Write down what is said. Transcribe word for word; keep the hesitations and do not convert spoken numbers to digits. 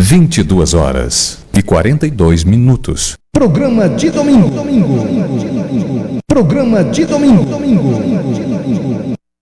vinte e duas horas e quarenta e dois minutos. Programa de domingo. Programa de domingo.